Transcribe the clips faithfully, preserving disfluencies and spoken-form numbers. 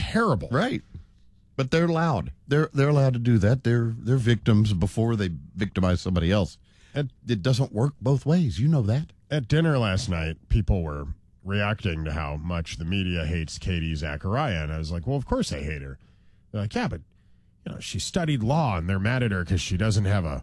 terrible. Right. But they're loud. They're they're allowed to do that. They're they're victims before they victimize somebody else. And it doesn't work both ways. You know that. At dinner last night, people were reacting to how much the media hates Katie Zachariah. And I was like, well, of course they hate her. They're like, yeah, but you know, she studied law and they're mad at her because she doesn't have a,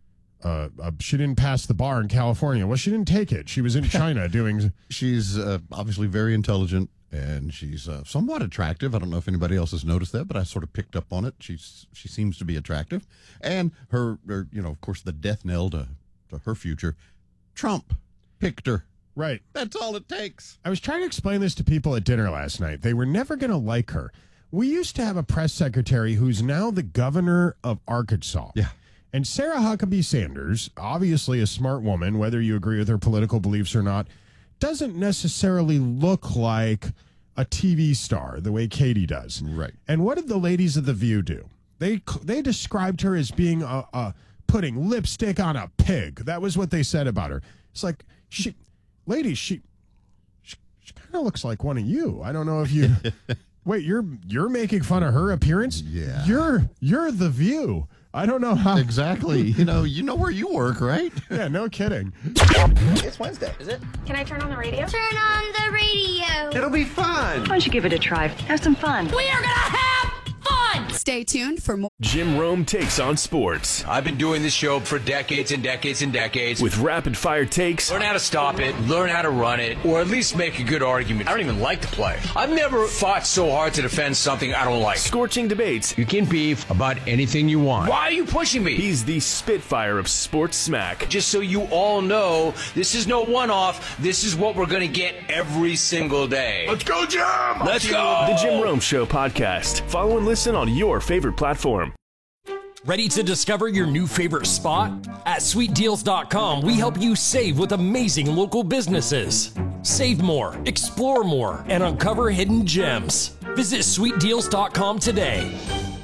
a, a, she didn't pass the bar in California. Well, she didn't take it. She was in China doing. She's uh, obviously very intelligent. And she's uh, somewhat attractive. I don't know if anybody else has noticed that, but I sort of picked up on it. She's she seems to be attractive, and her, her you know, of course, the death knell to, to her future. Trump picked her. Right. That's all it takes. I was trying to explain this to people at dinner last night. They were never going to like her. We used to have a press secretary who's now the governor of Arkansas. Yeah. And Sarah Huckabee Sanders, obviously a smart woman, whether you agree with her political beliefs or not, doesn't necessarily look like a T V star the way Katie does. Right. And what did the ladies of The View do? They they described her as being a, a putting lipstick on a pig. That was what they said about her. It's like, she, ladies, she she, she kind of looks like one of you. I don't know if you... Wait, you're you're making fun of her appearance? Yeah. You're you're The View. I don't know how. Exactly. You know, you know where you work, right? Yeah, no kidding. It's Wednesday, is it? Can I turn on the radio? Turn on the radio. It'll be fun. Why don't you give it a try? Have some fun. We are gonna have fun! Stay tuned for more. Jim Rome takes on sports. I've been doing this show for decades and decades and decades. With rapid fire takes. Learn how to stop it, learn how to run it, or at least make a good argument. I don't even like to play. I've never fought so hard to defend something I don't like. Scorching debates. You can beef about anything you want. Why are you pushing me? He's the Spitfire of sports smack. Just so you all know, this is no one-off. This is what we're going to get every single day. Let's go, Jim! Let's go! The Jim Rome Show podcast. Follow and listen on your favorite platform. Ready to discover your new favorite spot? At sweet deals dot com, we help you save with amazing local businesses. Save more, explore more, and uncover hidden gems. Visit sweet deals dot com today.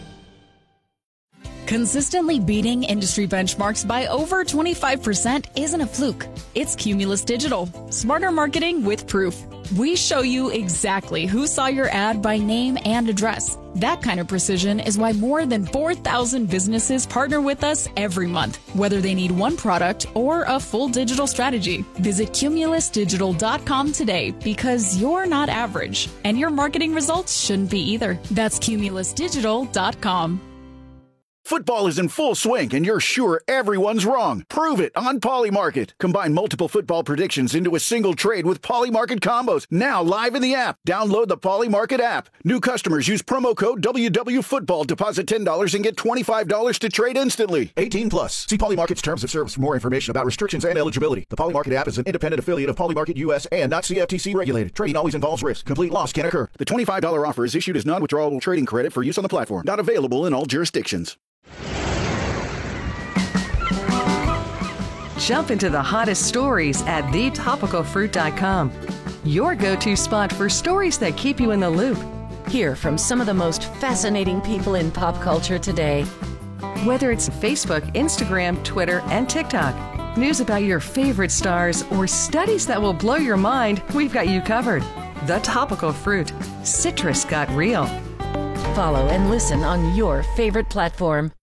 Consistently beating industry benchmarks by over twenty-five percent isn't a fluke. It's Cumulus Digital. Smarter marketing with proof. We show you exactly who saw your ad by name and address. That kind of precision is why more than four thousand businesses partner with us every month, whether they need one product or a full digital strategy. Visit cumulus digital dot com today because you're not average, and your marketing results shouldn't be either. That's cumulus digital dot com. Football is in full swing, and you're sure everyone's wrong. Prove it on Polymarket. Combine multiple football predictions into a single trade with Polymarket combos. Now live in the app. Download the Polymarket app. New customers use promo code W W Football. Deposit ten dollars and get twenty-five dollars to trade instantly. eighteen plus. See Polymarket's terms of service for more information about restrictions and eligibility. The Polymarket app is an independent affiliate of Polymarket U S and not C F T C regulated. Trading always involves risk. Complete loss can occur. The twenty-five dollars offer is issued as non-withdrawable trading credit for use on the platform. Not available in all jurisdictions. Jump into the hottest stories at the topical fruit dot com. Your go-to spot for stories that keep you in the loop. Hear from some of the most fascinating people in pop culture today. Whether it's Facebook, Instagram, Twitter, and TikTok, news about your favorite stars, or studies that will blow your mind, we've got you covered. The Topical Fruit. Citrus got real. Follow and listen on your favorite platform.